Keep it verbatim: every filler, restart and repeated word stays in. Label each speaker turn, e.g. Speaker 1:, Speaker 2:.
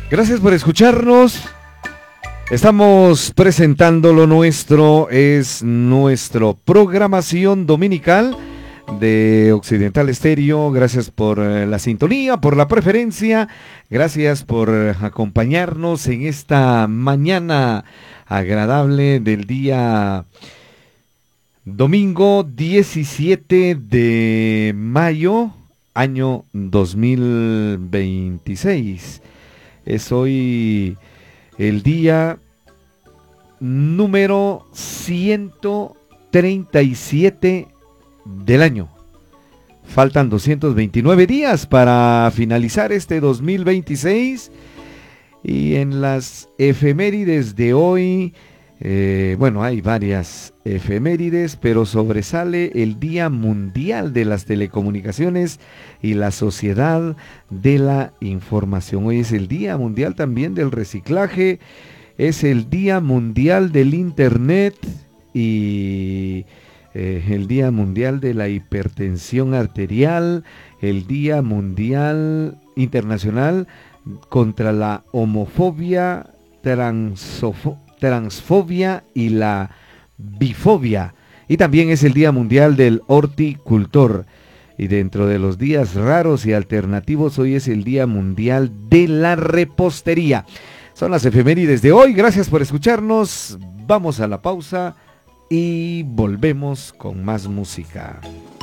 Speaker 1: Gracias por escucharnos. Estamos presentando lo nuestro, es nuestra programación dominical de Occidental Estéreo. Gracias por la sintonía, por la preferencia. Gracias por acompañarnos en esta mañana agradable del día domingo diecisiete de mayo, año dos mil veintiséis. Es hoy el día número ciento treinta y siete del año. Faltan doscientos veintinueve días para finalizar este dos mil veintiséis. Y en las efemérides de hoy, eh, bueno, hay varias efemérides, pero sobresale el Día Mundial de las Telecomunicaciones y la Sociedad de la Información. Hoy es el Día Mundial también del Reciclaje, es el Día Mundial del Internet y eh, el Día Mundial de la Hipertensión Arterial, el Día Mundial Internacional contra la homofobia, transofo- transfobia y la bifobia. Y también es el Día Mundial del Horticultor. Y dentro de los días raros y alternativos, hoy es el Día Mundial de la Repostería. Son las efemérides de hoy. Gracias por escucharnos. Vamos a la pausa y volvemos con más música.